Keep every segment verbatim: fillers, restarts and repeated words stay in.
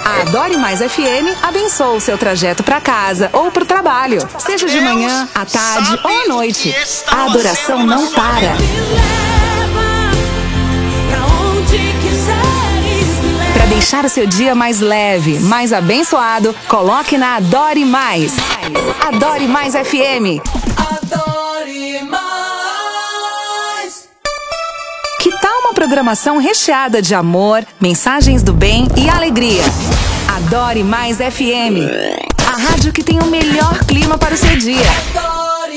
A Adore Mais F M abençoa o seu trajeto para casa ou para o trabalho, seja de manhã, à tarde ou à noite. A adoração não para. Para deixar o seu dia mais leve, mais abençoado, coloque na Adore Mais. Adore Mais F M. Adore Mais. Que tal uma programação recheada de amor, mensagens do bem e alegria? Adore Mais F M. A rádio que tem o melhor clima para o seu dia. Adore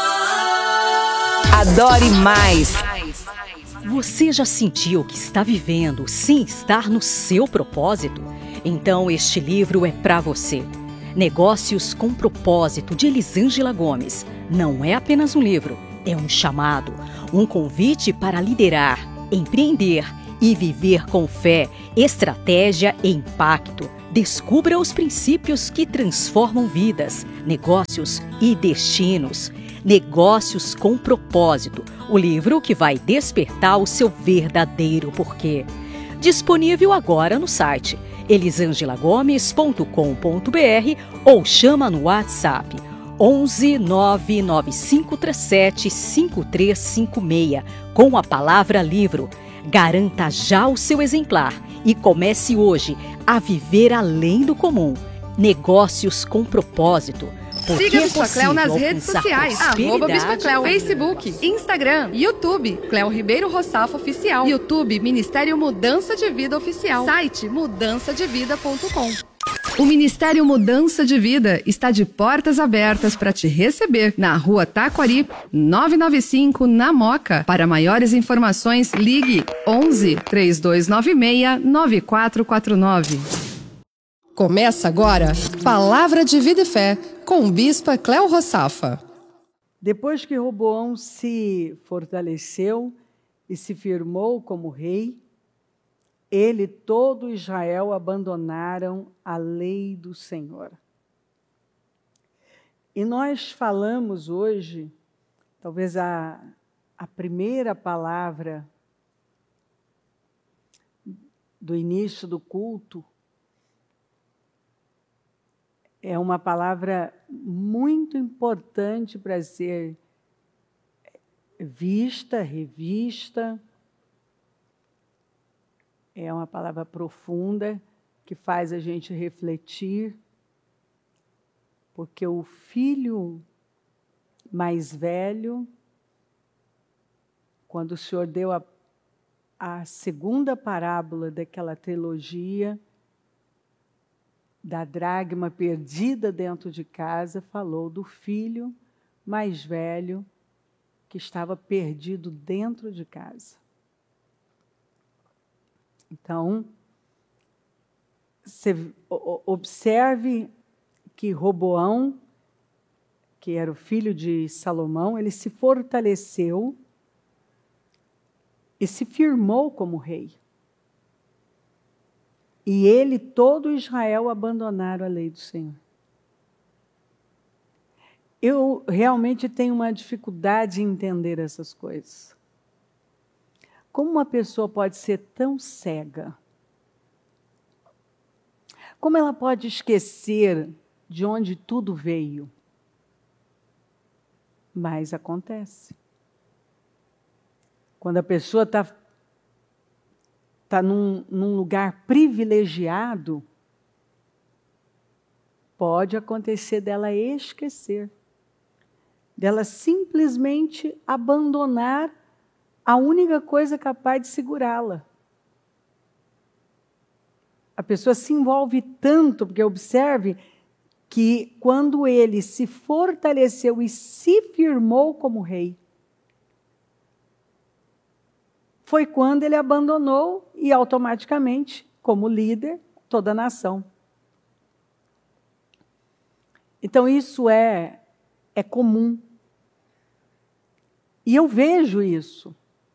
Mais. Adore Mais. Você já sentiu que está vivendo sem estar no seu propósito? Então este livro é para você. Negócios com Propósito, de Elisângela Gomes. Não é apenas um livro, é um chamado, um convite para liderar, empreender e viver com fé, estratégia e impacto. Descubra os princípios que transformam vidas, negócios e destinos. Negócios com Propósito, o livro que vai despertar o seu verdadeiro porquê. Disponível agora no site elisangela gomes ponto com ponto br ou chama no WhatsApp onze nove nove cinco três sete cinco três cinco seis com a palavra livro. Garanta já o seu exemplar e comece hoje a viver além do comum. Negócios com Propósito. Siga a Bispa Cleo nas redes sociais, arroba Bispa Cleo, Facebook, Instagram, YouTube, Cleo Ribeiro Roçafo Oficial, YouTube, Ministério Mudança de Vida Oficial, site mudança de vida ponto com. O Ministério Mudança de Vida está de portas abertas para te receber na Rua Taquari, novecentos e noventa e cinco, na Moca. Para maiores informações, ligue onze, três dois nove seis, nove quatro quatro nove. Começa agora Palavra de Vida e Fé com Bispa Cleo Roçafa. Depois que Roboão se fortaleceu e se firmou como rei, ele e todo Israel abandonaram a lei do Senhor. E nós falamos hoje, talvez a, a primeira palavra do início do culto, é uma palavra muito importante para ser vista, revista. É uma palavra profunda que faz a gente refletir, porque o filho mais velho, quando o Senhor deu a, a segunda parábola daquela trilogia, da dracma perdida dentro de casa, falou do filho mais velho que estava perdido dentro de casa. Então, você observe que Roboão, que era o filho de Salomão, ele se fortaleceu e se firmou como rei. E ele e todo Israel abandonaram a lei do Senhor. Eu realmente tenho uma dificuldade em entender essas coisas. Como uma pessoa pode ser tão cega? Como ela pode esquecer de onde tudo veio? Mas acontece. Quando a pessoa está está num, num lugar privilegiado, pode acontecer dela esquecer, dela simplesmente abandonar a única coisa capaz de segurá-la. A pessoa se envolve tanto, porque observe que quando ele se fortaleceu e se firmou como rei, foi quando ele abandonou e automaticamente, como líder, toda a nação. Então isso é, é comum. E eu vejo isso.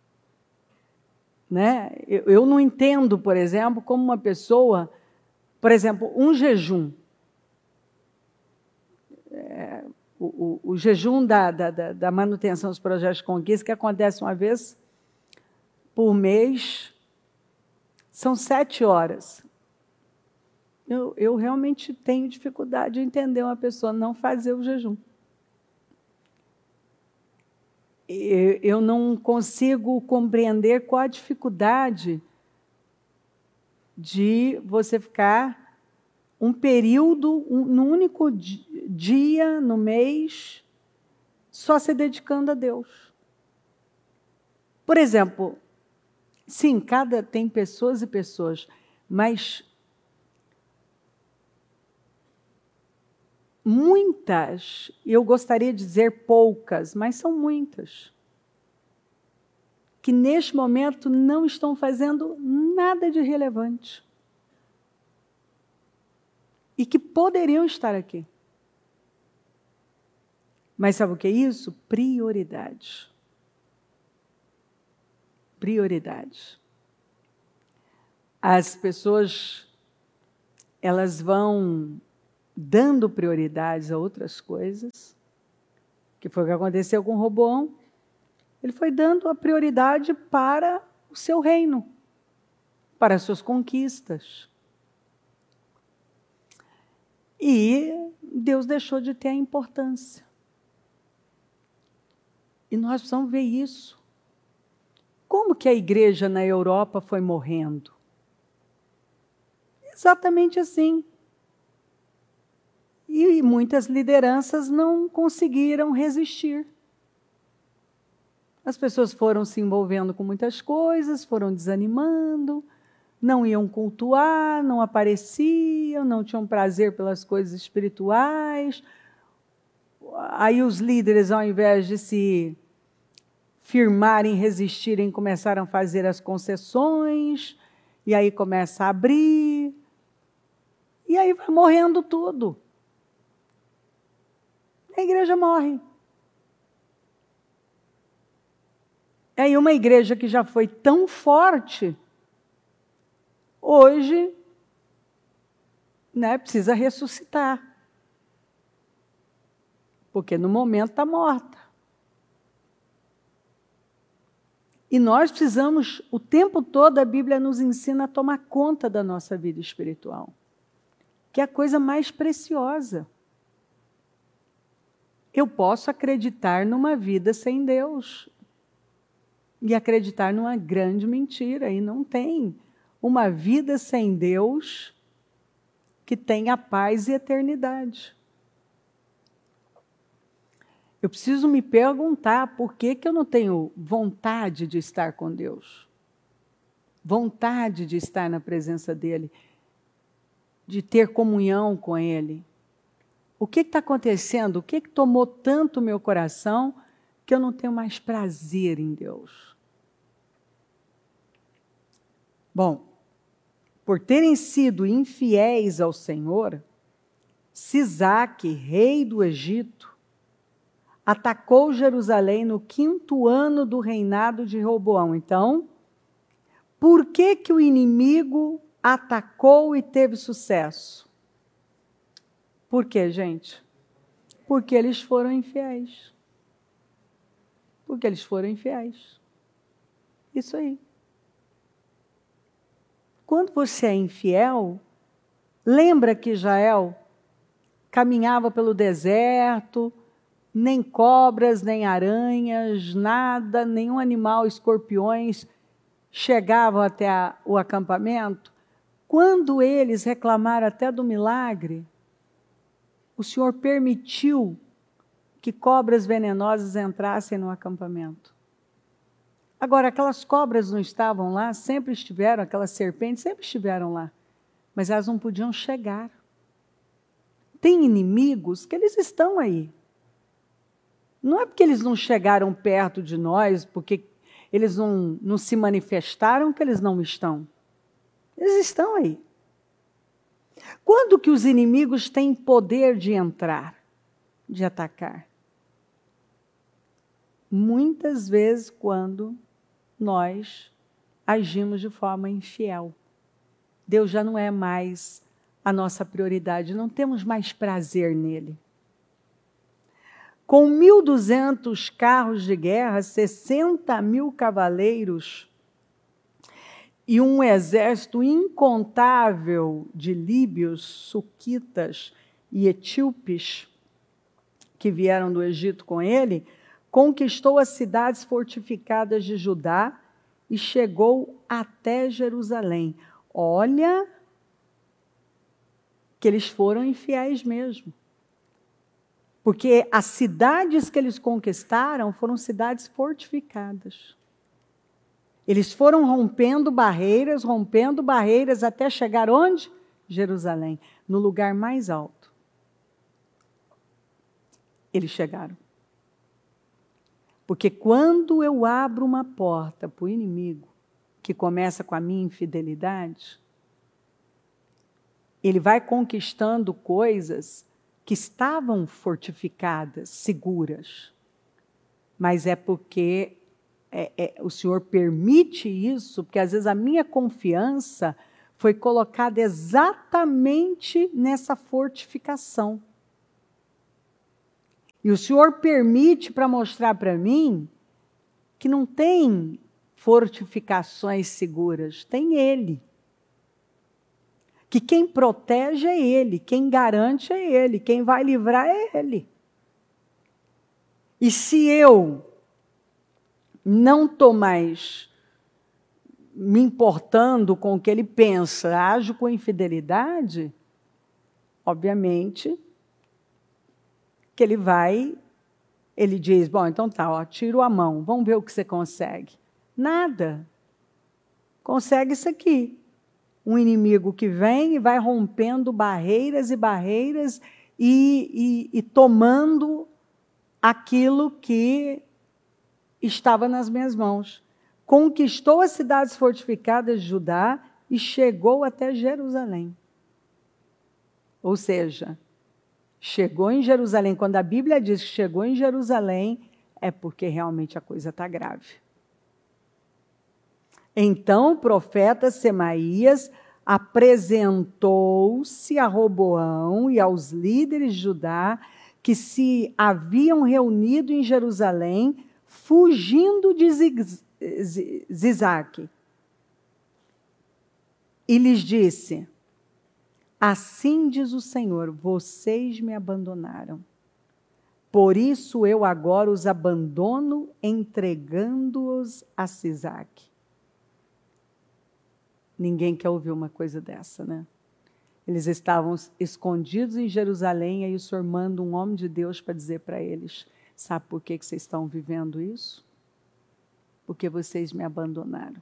Né? Eu, eu não entendo, por exemplo, como uma pessoa, por exemplo, um jejum. É, o, o, o jejum da, da, da manutenção dos projetos de conquista, que acontece uma vez por mês, são sete horas. Eu, eu realmente tenho dificuldade de entender uma pessoa não fazer o jejum. Eu não consigo compreender qual a dificuldade de você ficar um período, um, no único dia, no mês, só se dedicando a Deus. Por exemplo, sim, cada tem pessoas e pessoas, mas muitas, eu gostaria de dizer poucas, mas são muitas, que neste momento não estão fazendo nada de relevante e que poderiam estar aqui. Mas sabe o que é isso? Prioridade. Prioridade. As pessoas, elas vão dando prioridades a outras coisas, que foi o que aconteceu com Roboão. Ele foi dando a prioridade para o seu reino, para as suas conquistas. E Deus deixou de ter a importância. E nós precisamos ver isso. Como que a igreja na Europa foi morrendo? Exatamente assim. E muitas lideranças não conseguiram resistir. As pessoas foram se envolvendo com muitas coisas, foram desanimando, não iam cultuar, não apareciam, não tinham prazer pelas coisas espirituais. Aí os líderes, ao invés de se firmarem, resistirem, começaram a fazer as concessões, e aí começa a abrir, e aí vai morrendo tudo. A igreja morre. Aí uma igreja que já foi tão forte, hoje, né, precisa ressuscitar. Porque no momento está morta. E nós precisamos, o tempo todo a Bíblia nos ensina a tomar conta da nossa vida espiritual, que é a coisa mais preciosa. Eu posso acreditar numa vida sem Deus e acreditar numa grande mentira, e não tem uma vida sem Deus que tenha paz e eternidade. Eu preciso me perguntar por que que eu não tenho vontade de estar com Deus, vontade de estar na presença dEle, de ter comunhão com Ele. O que está acontecendo? O que, que tomou tanto o meu coração que eu não tenho mais prazer em Deus? Bom, por terem sido infiéis ao Senhor, Sisaque, rei do Egito, atacou Jerusalém no quinto ano do reinado de Roboão. Então, por que que o inimigo atacou e teve sucesso? Por quê, gente? Porque eles foram infiéis. Porque eles foram infiéis. Isso aí. Quando você é infiel, lembra que Israel caminhava pelo deserto, nem cobras, nem aranhas, nada, nenhum animal, escorpiões, chegavam até a, o acampamento? Quando eles reclamaram até do milagre, o Senhor permitiu que cobras venenosas entrassem no acampamento. Agora, aquelas cobras não estavam lá, sempre estiveram, aquelas serpentes sempre estiveram lá, mas elas não podiam chegar. Tem inimigos que eles estão aí. Não é porque eles não chegaram perto de nós, porque eles não, não se manifestaram, que eles não estão. Eles estão aí. Quando que os inimigos têm poder de entrar, de atacar? Muitas vezes quando nós agimos de forma infiel. Deus já não é mais a nossa prioridade, não temos mais prazer nele. Com mil e duzentos carros de guerra, sessenta mil cavaleiros e um exército incontável de líbios, suquitas e etíopes que vieram do Egito com ele, conquistou as cidades fortificadas de Judá e chegou até Jerusalém. Olha que eles foram infiéis mesmo. Porque as cidades que eles conquistaram foram cidades fortificadas. Eles foram rompendo barreiras, rompendo barreiras, até chegar onde? Jerusalém, no lugar mais alto. Eles chegaram. Porque quando eu abro uma porta para o inimigo, que começa com a minha infidelidade, ele vai conquistando coisas que estavam fortificadas, seguras. Mas é porque é, é, o Senhor permite isso, porque às vezes a minha confiança foi colocada exatamente nessa fortificação. E o Senhor permite para mostrar para mim que não tem fortificações seguras, tem Ele. Que quem protege é Ele, quem garante é Ele, quem vai livrar é Ele. E se eu não estou mais me importando com o que ele pensa, ajo com infidelidade, obviamente que ele vai, ele diz, bom, então tá, ó, tiro a mão, vamos ver o que você consegue. Nada. Consegue isso aqui. Um inimigo que vem e vai rompendo barreiras e barreiras e, e, e tomando aquilo que estava nas minhas mãos. Conquistou as cidades fortificadas de Judá e chegou até Jerusalém. Ou seja, chegou em Jerusalém. Quando a Bíblia diz que chegou em Jerusalém, é porque realmente a coisa está grave. Então o profeta Semaías apresentou-se a Roboão e aos líderes de Judá que se haviam reunido em Jerusalém, fugindo de Zizaque. E lhes disse, assim diz o Senhor, vocês me abandonaram. Por isso eu agora os abandono, entregando-os a Sisaque. Ninguém quer ouvir uma coisa dessa, né? Eles estavam escondidos em Jerusalém, e aí o Senhor manda um homem de Deus para dizer para eles, sabe por que que vocês estão vivendo isso? Porque vocês me abandonaram.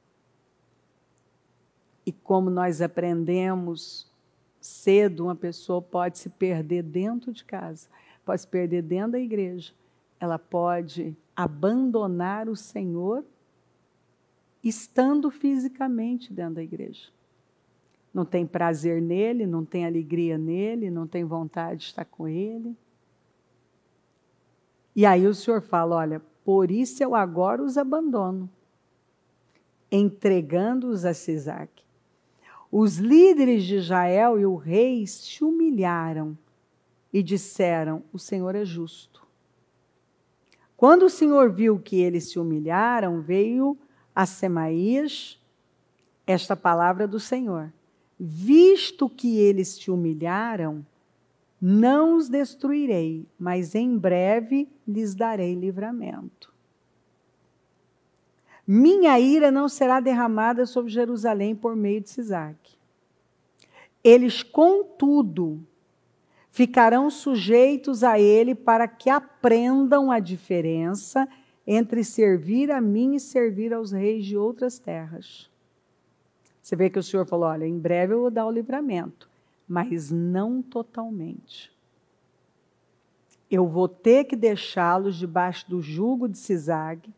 E como nós aprendemos cedo, uma pessoa pode se perder dentro de casa, pode se perder dentro da igreja, ela pode abandonar o Senhor estando fisicamente dentro da igreja. Não tem prazer nele, não tem alegria nele, não tem vontade de estar com ele. E aí o Senhor fala, olha, por isso eu agora os abandono, entregando-os a Sisaque. Os líderes de Israel e o rei se humilharam e disseram, o Senhor é justo. Quando o Senhor viu que eles se humilharam, veio a Semaías esta palavra do Senhor. Visto que eles se humilharam, não os destruirei, mas em breve lhes darei livramento. Minha ira não será derramada sobre Jerusalém por meio de Sisaque. Eles, contudo, ficarão sujeitos a ele para que aprendam a diferença entre servir a mim e servir aos reis de outras terras. Você vê que o Senhor falou, olha, em breve eu vou dar o livramento, mas não totalmente. Eu vou ter que deixá-los debaixo do jugo de Sisaque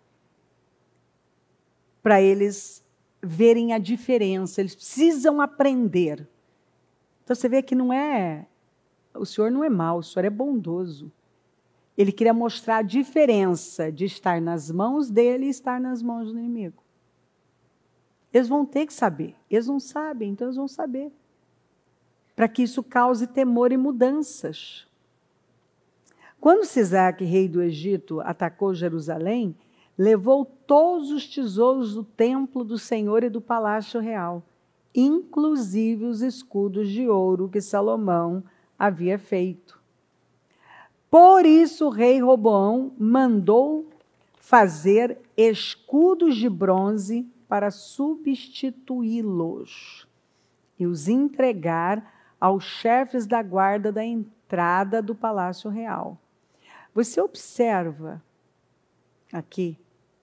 para eles verem a diferença, eles precisam aprender. Então você vê que não é, o Senhor não é mau, o Senhor é bondoso. Ele queria mostrar a diferença de estar nas mãos dele e estar nas mãos do inimigo. Eles vão ter que saber. Eles não sabem, então eles vão saber. Para que isso cause temor e mudanças. Quando Sisaque, rei do Egito, atacou Jerusalém, levou todos os tesouros do templo do Senhor e do palácio real, inclusive os escudos de ouro que Salomão havia feito. Por isso o rei Roboão mandou fazer escudos de bronze para substituí-los e os entregar aos chefes da guarda da entrada do palácio real. Você observa aqui,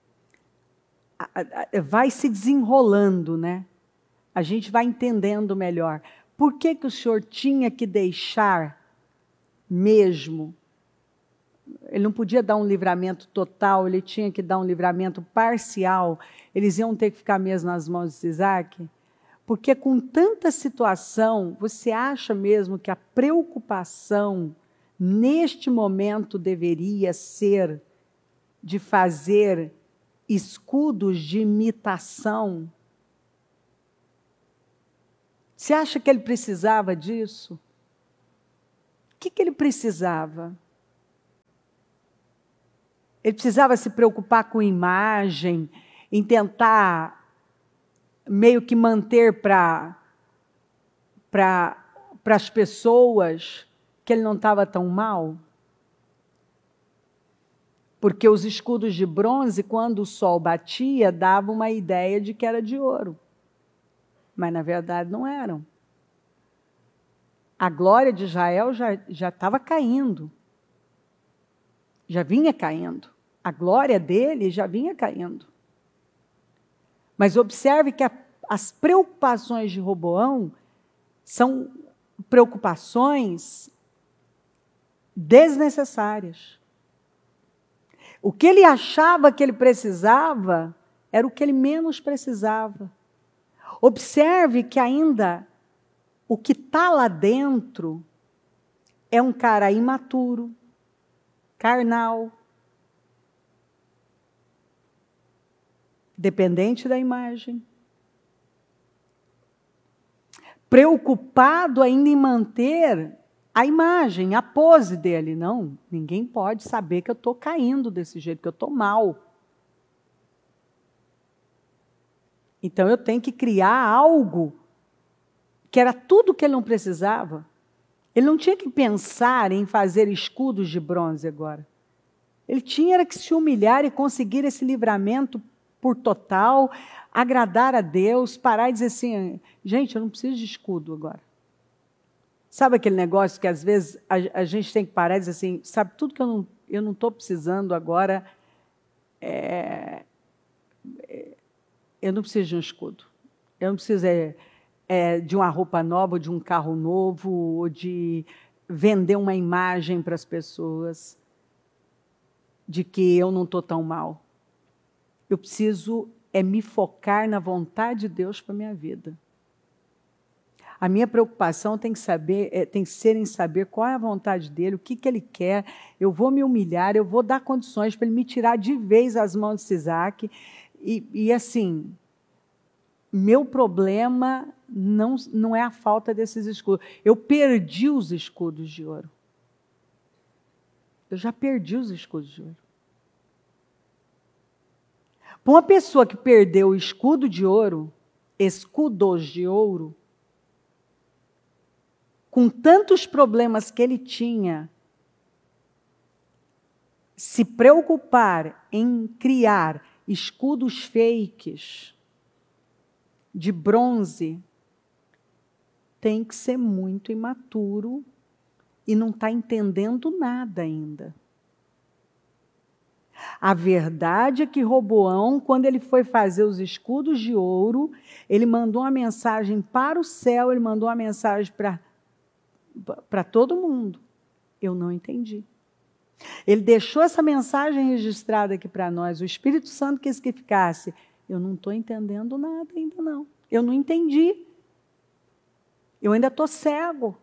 vai se desenrolando, né? A gente vai entendendo melhor. Por que que o Senhor tinha que deixar mesmo? Ele não podia dar um livramento total, ele tinha que dar um livramento parcial. Eles iam ter que ficar mesmo nas mãos de Isaac? Porque com tanta situação, você acha mesmo que a preocupação neste momento deveria ser de fazer escudos de imitação? Você acha que ele precisava disso? O que que ele precisava? Ele precisava se preocupar com imagem, em tentar meio que manter para para as pessoas que ele não estava tão mal? Porque os escudos de bronze, quando o sol batia, davam uma ideia de que era de ouro. Mas, na verdade, não eram. A glória de Israel já já estava caindo. Já vinha caindo. A glória dele já vinha caindo. Mas observe que a, as preocupações de Roboão são preocupações desnecessárias. O que ele achava que ele precisava era o que ele menos precisava. Observe que ainda o que está lá dentro é um cara imaturo, carnal, dependente da imagem, preocupado ainda em manter a imagem, a pose dele. Não, ninguém pode saber que eu estou caindo desse jeito, que eu estou mal. Então eu tenho que criar algo que era tudo que ele não precisava. Ele não tinha que pensar em fazer escudos de bronze agora. Ele tinha era que se humilhar e conseguir esse livramento por total, agradar a Deus, parar e dizer assim, gente, eu não preciso de escudo agora. Sabe aquele negócio que às vezes a, a gente tem que parar e dizer assim, sabe, tudo que eu não eu não estou precisando agora, é, é, eu não preciso de um escudo. Eu não preciso é, é, de uma roupa nova, ou de um carro novo, ou de vender uma imagem para as pessoas de que eu não estou tão mal. Eu preciso é me focar na vontade de Deus para a minha vida. A minha preocupação tem que, saber, é, tem que ser em saber qual é a vontade dele, o que, que ele quer. Eu vou me humilhar, eu vou dar condições para ele me tirar de vez as mãos de Isaac. E, e assim, meu problema não, não é a falta desses escudos. Eu perdi os escudos de ouro. Eu já perdi os escudos de ouro. Para uma pessoa que perdeu o escudo de ouro, escudos de ouro, com tantos problemas que ele tinha, se preocupar em criar escudos fakes de bronze, tem que ser muito imaturo e não está entendendo nada ainda. A verdade é que Roboão, quando ele foi fazer os escudos de ouro, ele mandou uma mensagem para o céu, ele mandou uma mensagem para para todo mundo. Eu não entendi. Ele deixou essa mensagem registrada aqui para nós. O Espírito Santo quis que ficasse. Eu não estou entendendo nada ainda não. Eu não entendi. Eu ainda estou cego.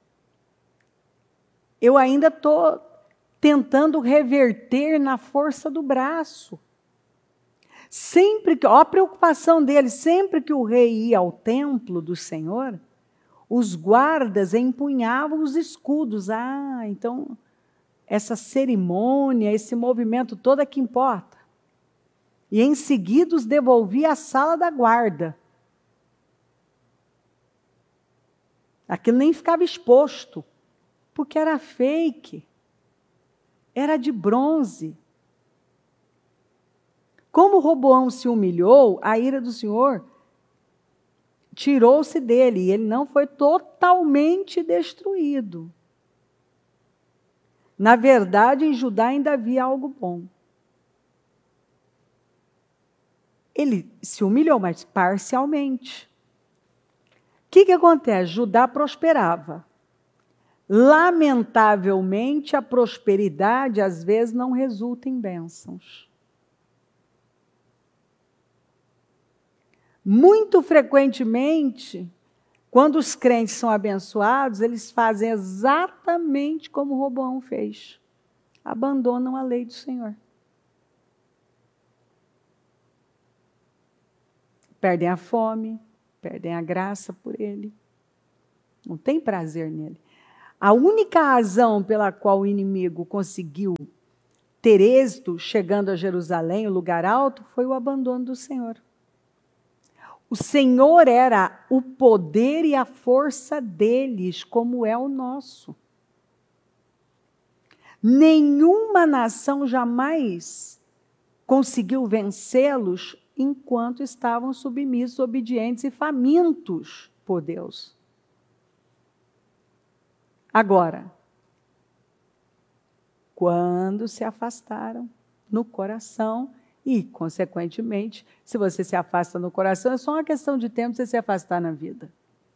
Eu ainda estou tentando reverter na força do braço. Sempre que, ó, a preocupação dele, sempre que o rei ia ao templo do Senhor, os guardas empunhavam os escudos. Ah, então, essa cerimônia, esse movimento todo é que importa. e em seguida os devolvia à sala da guarda. Aquilo nem ficava exposto, porque era fake, era de bronze. Como Roboão se humilhou, a ira do Senhor tirou-se dele, e ele não foi totalmente destruído. Na verdade, em Judá ainda havia algo bom. Ele se humilhou, mas parcialmente. O que, que acontece? Judá prosperava. Lamentavelmente, a prosperidade às vezes não resulta em bênçãos. Muito frequentemente, quando os crentes são abençoados, eles fazem exatamente como Roboão fez. Abandonam a lei do Senhor. Perdem a fome, perdem a graça por ele. Não tem prazer nele. A única razão pela qual o inimigo conseguiu ter êxito chegando a Jerusalém, o lugar alto, foi o abandono do Senhor. O Senhor era o poder e a força deles, como é o nosso. Nenhuma nação jamais conseguiu vencê-los enquanto estavam submissos, obedientes e famintos por Deus. Agora, quando se afastaram no coração, e, consequentemente, se você se afasta no coração, é só uma questão de tempo você se afastar na vida.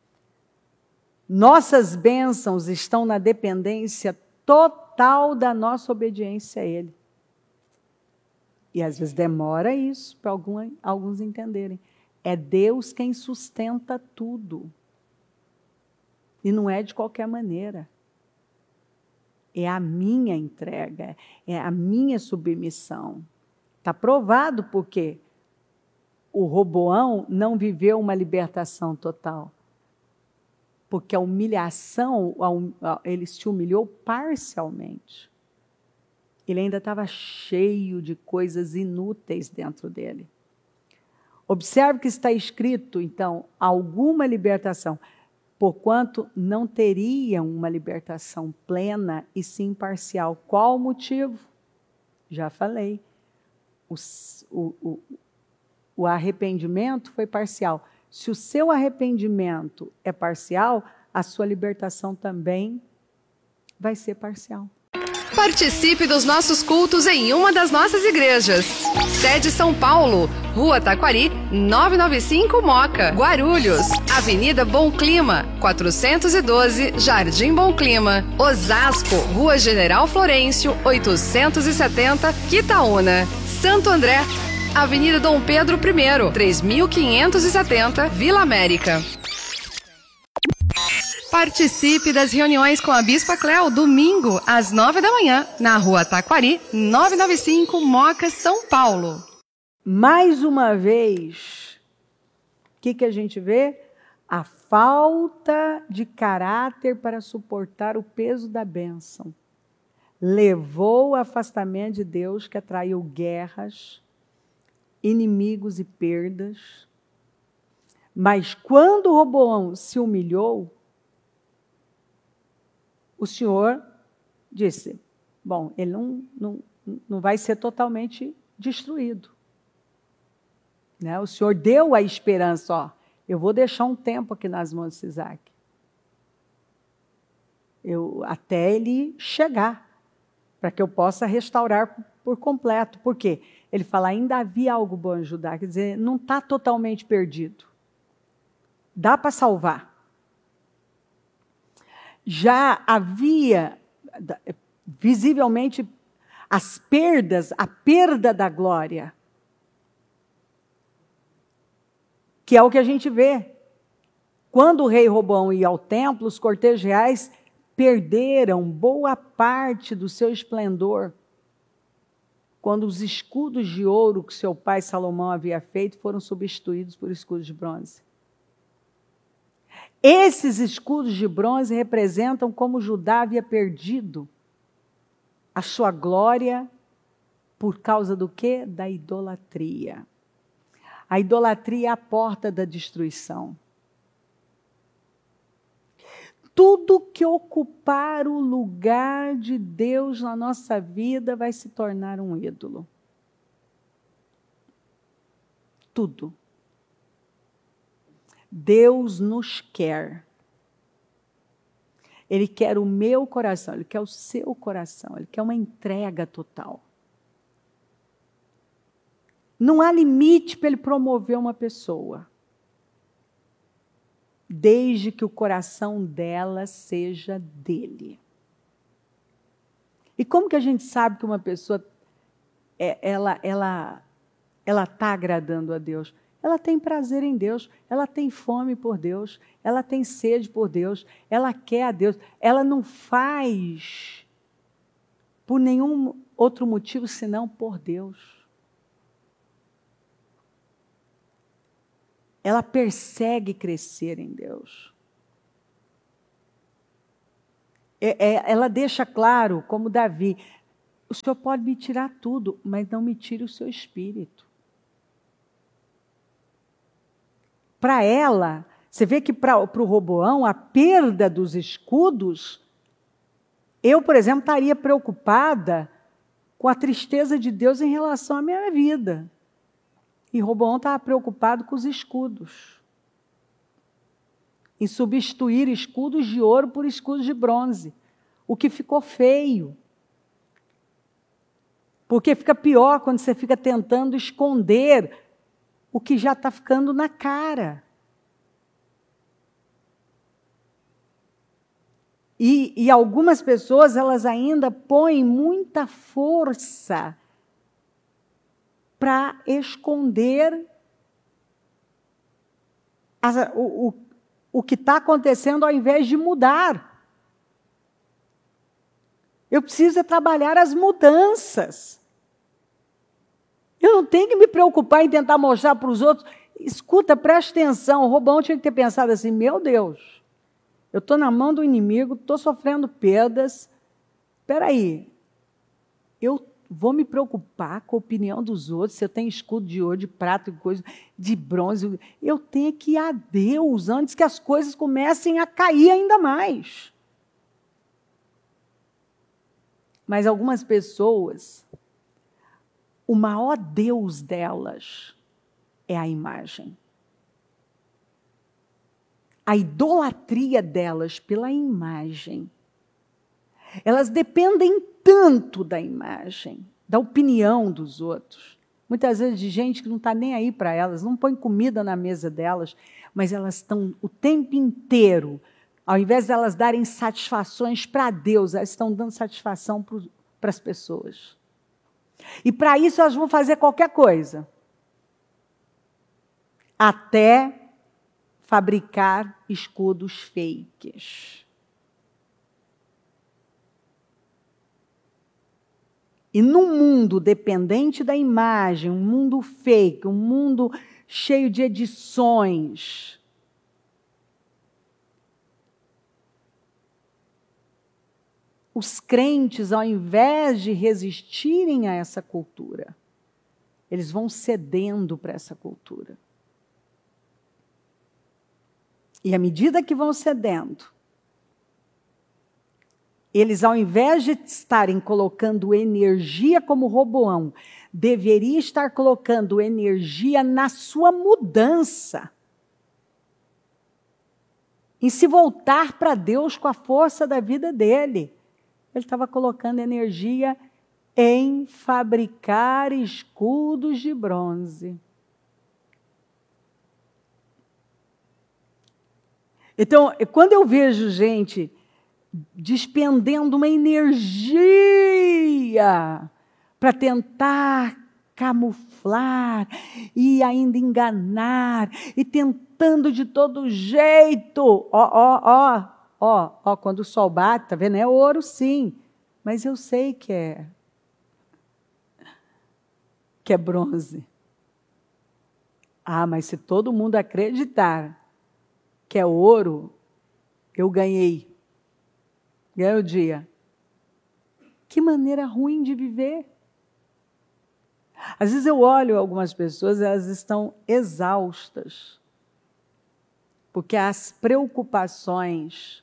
Nossas bênçãos estão na dependência total da nossa obediência a Ele. E às vezes demora isso para alguns entenderem. É Deus quem sustenta tudo. E não é de qualquer maneira. É a minha entrega, é a minha submissão. Está provado porque o Roboão não viveu uma libertação total. Porque a humilhação, ele se humilhou parcialmente. Ele ainda estava cheio de coisas inúteis dentro dele. Observe que está escrito, então, alguma libertação, porquanto não teriam uma libertação plena e sim parcial. Qual o motivo? Já falei. O, o, o, o arrependimento foi parcial. Se o seu arrependimento é parcial, a sua libertação também vai ser parcial. Participe dos nossos cultos em uma das nossas igrejas. Sede São Paulo, Rua Taquari, novecentos e noventa e cinco Moca, Guarulhos, Avenida Bom Clima, quatrocentos e doze, Jardim Bom Clima, Osasco, Rua General Florencio, oitocentos e setenta, Quitaúna, Santo André, Avenida Dom Pedro I, três mil quinhentos e setenta, Vila América. Participe das reuniões com a Bispa Cléo, domingo, às nove da manhã, na Rua Taquari, novecentos e noventa e cinco, Moca, São Paulo. Mais uma vez, o que, que a gente vê? A falta de caráter para suportar o peso da bênção. Levou o afastamento de Deus, que atraiu guerras, inimigos e perdas. Mas quando Roboão se humilhou, o Senhor disse, bom, ele não, não, não vai ser totalmente destruído. Né? O Senhor deu a esperança, ó, eu vou deixar um tempo aqui nas mãos de Isaac. Eu, até ele chegar, para que eu possa restaurar por, por completo. Por quê? Ele fala, ainda havia algo bom em Judá, quer dizer, não está totalmente perdido. Dá para salvar. Já havia, visivelmente, as perdas, a perda da glória. Que é o que a gente vê. Quando o rei Roboão ia ao templo, os cortejos reais perderam boa parte do seu esplendor. Quando os escudos de ouro que seu pai Salomão havia feito foram substituídos por escudos de bronze. Esses escudos de bronze representam como Judá havia perdido a sua glória Por causa do quê? Da idolatria. A idolatria é a porta da destruição. Tudo que ocupar o lugar de Deus na nossa vida vai se tornar um ídolo. Tudo. Deus nos quer. Ele quer o meu coração, Ele quer o seu coração, Ele quer uma entrega total. Não há limite para Ele promover uma pessoa, desde que o coração dela seja dele. E como que a gente sabe que uma pessoa, é, ela ela ela está agradando a Deus? Ela tem prazer em Deus, ela tem fome por Deus, ela tem sede por Deus, ela quer a Deus. Ela não faz por nenhum outro motivo senão por Deus. Ela persegue crescer em Deus. É, é, ela deixa claro, como Davi, o Senhor pode me tirar tudo, mas não me tire o seu espírito. Para ela, você vê que para o Roboão, a perda dos escudos, eu, por exemplo, estaria preocupada com a tristeza de Deus em relação à minha vida. E Roboão estava preocupado com os escudos. Em substituir escudos de ouro por escudos de bronze. O que ficou feio. Porque fica pior quando você fica tentando esconder o que já está ficando na cara. E, e algumas pessoas, elas ainda põem muita força para esconder a, o, o, o que está acontecendo ao invés de mudar. Eu preciso trabalhar as mudanças. Eu não tenho que me preocupar em tentar mostrar para os outros. Escuta, preste atenção, o Roboão tinha que ter pensado assim, meu Deus, eu estou na mão do inimigo, estou sofrendo perdas. Espera aí, eu vou me preocupar com a opinião dos outros, se eu tenho escudo de ouro, de prata, de coisa, de bronze. Eu tenho que ir a Deus antes que as coisas comecem a cair ainda mais. Mas algumas pessoas, o maior Deus delas é a imagem. A idolatria delas pela imagem. Elas dependem tanto da imagem, da opinião dos outros. Muitas vezes de gente que não está nem aí para elas, não põe comida na mesa delas, mas elas estão o tempo inteiro, ao invés de elas darem satisfações para Deus, elas estão dando satisfação para as pessoas. E para isso elas vão fazer qualquer coisa. Até fabricar escudos fakes. E num mundo dependente da imagem, um mundo fake, um mundo cheio de edições, os crentes, ao invés de resistirem a essa cultura, eles vão cedendo para essa cultura. E à medida que vão cedendo, eles, ao invés de estarem colocando energia como Roboão, deveriam estar colocando energia na sua mudança. Em se voltar para Deus com a força da vida dele. Ele estava colocando energia em fabricar escudos de bronze. Então, quando eu vejo gente despendendo uma energia para tentar camuflar e ainda enganar e tentando de todo jeito, ó, ó, ó, ó, ó, quando o sol bate, tá vendo? É ouro, sim, mas eu sei que é que é bronze. Ah, mas se todo mundo acreditar que é ouro, eu ganhei. Ganhei o dia. Que maneira ruim de viver. Às vezes eu olho algumas pessoas, elas estão exaustas, porque as preocupações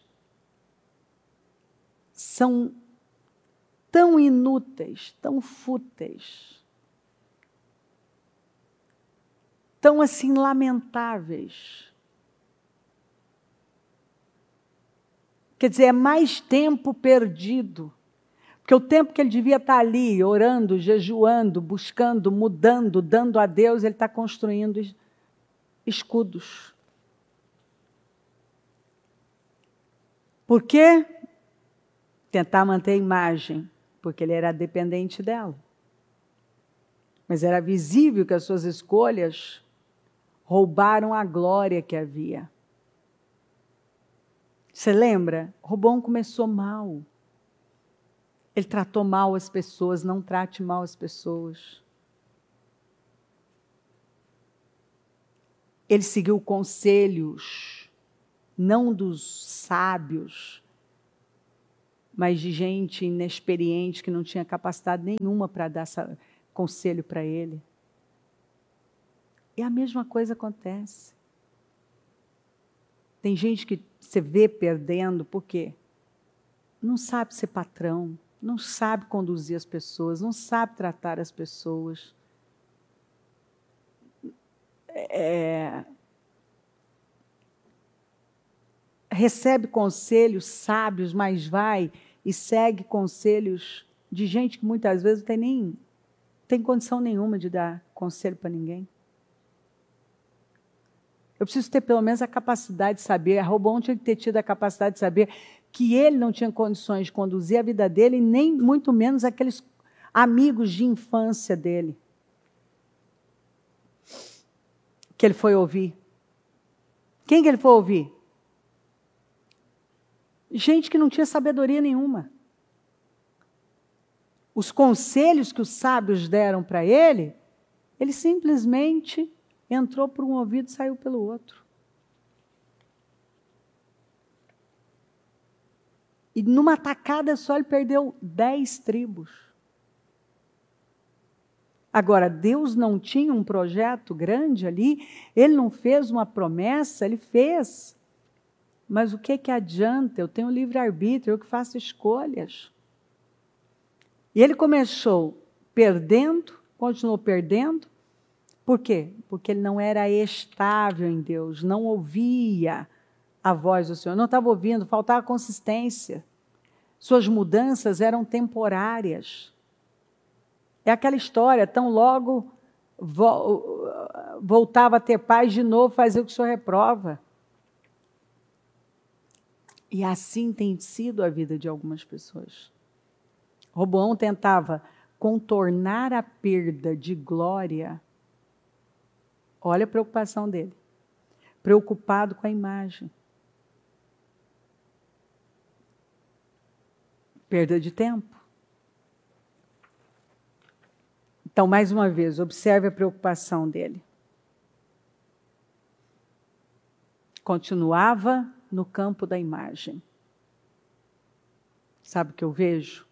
são tão inúteis, tão fúteis, tão assim lamentáveis. Quer dizer, é mais tempo perdido. Porque o tempo que ele devia estar ali, orando, jejuando, buscando, mudando, dando a Deus, ele está construindo escudos. Por quê? Tentar manter a imagem, porque ele era dependente dela. Mas era visível que as suas escolhas roubaram a glória que havia. Você lembra? Roboão começou mal. Ele tratou mal as pessoas, não trate mal as pessoas. Ele seguiu conselhos, não dos sábios, mas de gente inexperiente que não tinha capacidade nenhuma para dar essa, conselho para ele. E a mesma coisa acontece. Tem gente que você vê perdendo, por quê? Não sabe ser patrão, não sabe conduzir as pessoas, não sabe tratar as pessoas. É, recebe conselhos sábios, mas vai e segue conselhos de gente que muitas vezes não tem nem tem condição nenhuma de dar conselho para ninguém. Eu preciso ter pelo menos a capacidade de saber, a Roboão tinha que ter tido a capacidade de saber que ele não tinha condições de conduzir a vida dele, nem muito menos aqueles amigos de infância dele, que ele foi ouvir. Quem que ele foi ouvir? Gente que não tinha sabedoria nenhuma. Os conselhos que os sábios deram para ele, ele simplesmente entrou por um ouvido e saiu pelo outro. E numa tacada só ele perdeu dez tribos. Agora, Deus não tinha um projeto grande ali, ele não fez uma promessa, ele fez. Mas o que que adianta? Eu tenho livre-arbítrio, eu que faço escolhas. E ele começou perdendo, continuou perdendo. Por quê? Porque ele não era estável em Deus, não ouvia a voz do Senhor, não estava ouvindo, faltava consistência. Suas mudanças eram temporárias. É aquela história, tão logo vo- voltava a ter paz de novo, fazer o que o Senhor reprova. E assim tem sido a vida de algumas pessoas. Roboão tentava contornar a perda de glória. Olha a preocupação dele. Preocupado com a imagem. Perda de tempo. Então, mais uma vez, observe a preocupação dele. Continuava no campo da imagem. Sabe o que eu vejo?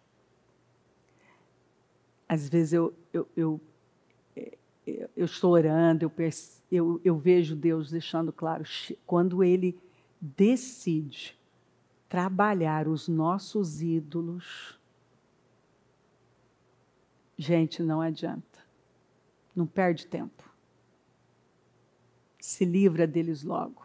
Às vezes eu, eu, eu, eu, eu estou orando, eu, eu, eu vejo Deus deixando claro, quando Ele decide trabalhar os nossos ídolos, gente, não adianta. Não perde tempo. Se livra deles logo.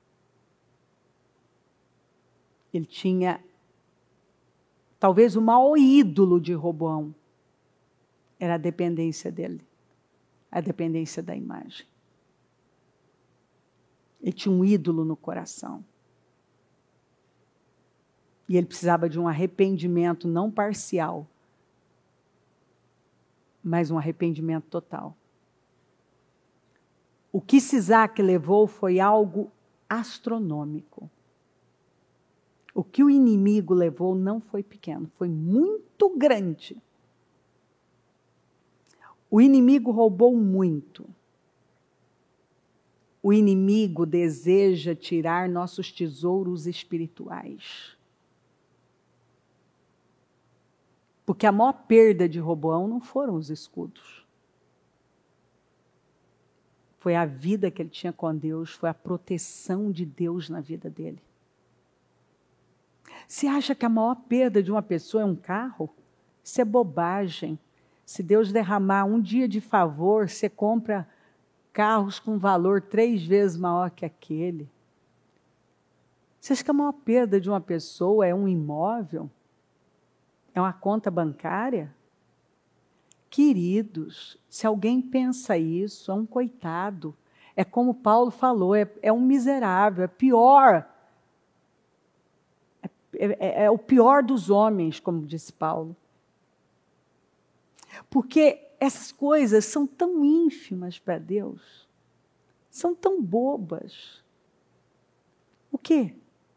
Ele tinha, talvez o maior ídolo de Roboão, era a dependência dele, a dependência da imagem. Ele tinha um ídolo no coração. E ele precisava de um arrependimento não parcial, mas um arrependimento total. O que Sisaque levou foi algo astronômico. O que o inimigo levou não foi pequeno, foi muito grande. O inimigo roubou muito. O inimigo deseja tirar nossos tesouros espirituais. Porque a maior perda de Roboão não foram os escudos. foi a vida que ele tinha com Deus, foi a proteção de Deus na vida dele. Você acha que a maior perda de uma pessoa é um carro? Isso é bobagem. Se Deus derramar um dia de favor, você compra carros com valor três vezes maior que aquele. Você acha que a maior perda de uma pessoa é um imóvel? É uma conta bancária? Queridos, se alguém pensa isso, é um coitado. É como Paulo falou, é, é um miserável, é pior. É, é, é o pior dos homens, como disse Paulo. Porque essas coisas são tão ínfimas para Deus, são tão bobas. O quê?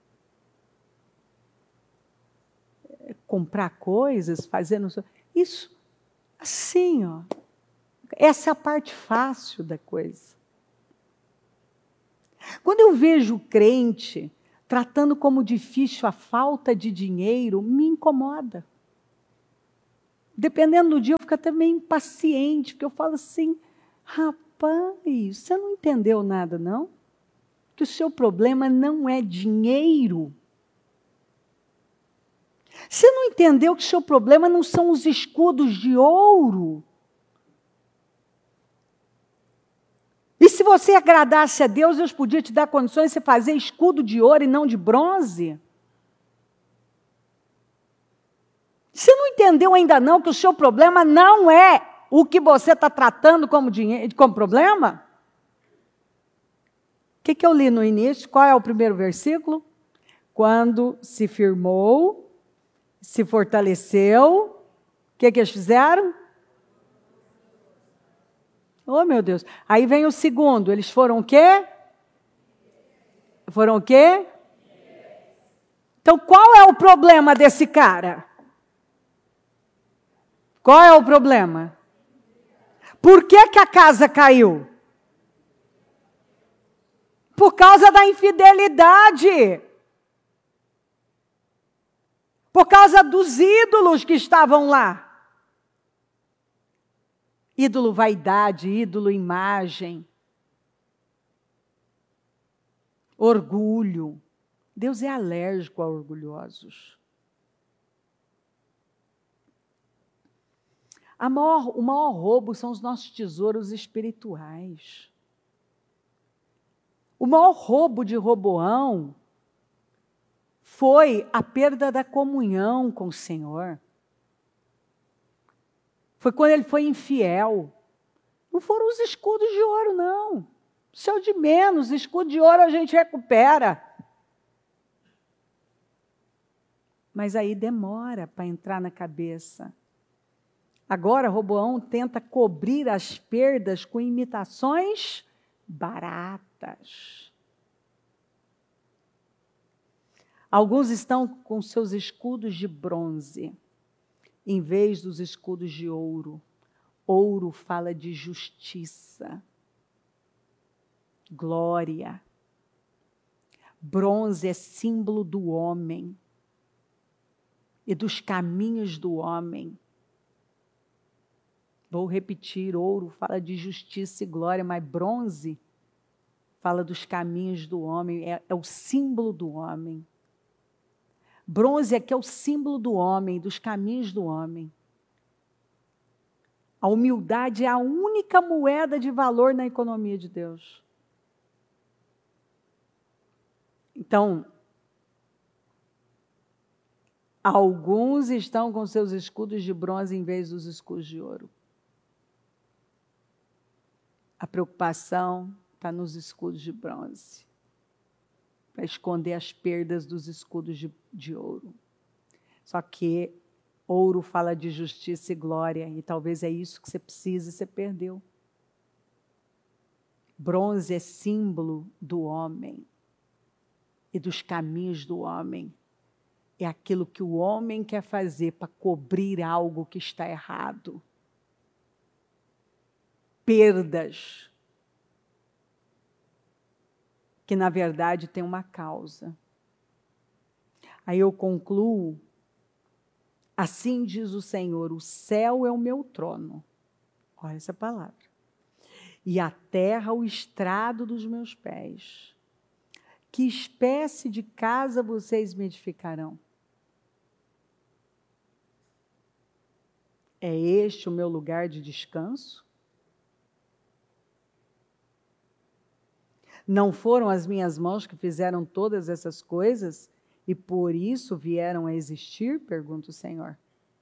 É comprar coisas, fazendo isso assim, ó. Essa é a parte fácil da coisa. Quando eu vejo o crente tratando como difícil a falta de dinheiro, me incomoda. Dependendo do dia, eu fico até meio impaciente, porque eu falo assim, rapaz, você não entendeu nada, não? Que o seu problema não é dinheiro. Você não entendeu que o seu problema não são os escudos de ouro. E se você agradasse a Deus, Deus podia te dar condições de você fazer escudo de ouro e não de bronze? Você não entendeu ainda não que o seu problema não é o que você está tratando como, dinheiro, como problema? O que, que eu li no início? Qual é o primeiro versículo? Quando se firmou, se fortaleceu, o que, que eles fizeram? Oh, meu Deus. Aí vem o segundo, eles foram o quê? Foram o quê? Então, qual é o problema desse cara? Qual é o problema? Por que, que a casa caiu? Por causa da infidelidade. Por causa dos ídolos que estavam lá. Ídolo vaidade, ídolo imagem. Orgulho. Deus é alérgico a orgulhosos. A maior, o maior roubo são os nossos tesouros espirituais. O maior roubo de Roboão foi a perda da comunhão com o Senhor. Foi quando ele foi infiel. Não foram os escudos de ouro, não. Isso é o de menos. Escudo de ouro a gente recupera. Mas aí demora para entrar na cabeça. Agora, Roboão tenta cobrir as perdas com imitações baratas. Alguns estão com seus escudos de bronze, em vez dos escudos de ouro. Ouro fala de justiça, glória. Bronze é símbolo do homem e dos caminhos do homem. Vou repetir, ouro fala de justiça e glória, mas bronze fala dos caminhos do homem, é, é o símbolo do homem. Bronze aqui é o símbolo do homem, dos caminhos do homem. A humildade é a única moeda de valor na economia de Deus. Então, alguns estão com seus escudos de bronze em vez dos escudos de ouro. A preocupação está nos escudos de bronze, para esconder as perdas dos escudos de, de ouro. Só que ouro fala de justiça e glória, e talvez é isso que você precisa e você perdeu. Bronze é símbolo do homem e dos caminhos do homem. É aquilo que o homem quer fazer para cobrir algo que está errado. Perdas, que na verdade tem uma causa. Aí eu concluo, assim diz o Senhor, o céu é o meu trono. Olha essa palavra. e a terra o estrado dos meus pés. Que espécie de casa vocês me edificarão? É este o meu lugar de descanso? Não foram as minhas mãos que fizeram todas essas coisas e por isso vieram a existir? Pergunta o Senhor.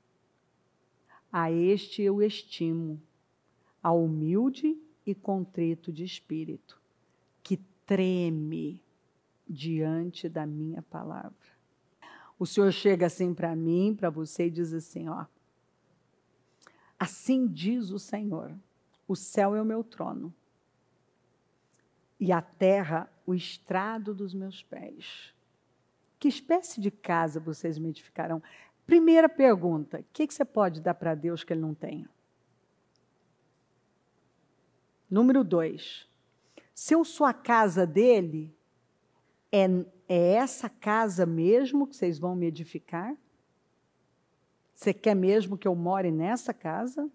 A este eu estimo, ao humilde e contrito de espírito, que treme diante da minha palavra. O Senhor chega assim para mim, para você e diz assim, ó. Assim diz o Senhor, o céu é o meu trono e a terra o estrado dos meus pés. Que espécie de casa vocês me edificarão? Primeira pergunta, o que, que você pode dar para Deus que Ele não tenha? Número dois, se eu sou a casa dele, é, é essa casa mesmo que vocês vão me edificar? Você quer mesmo que eu more nessa casa?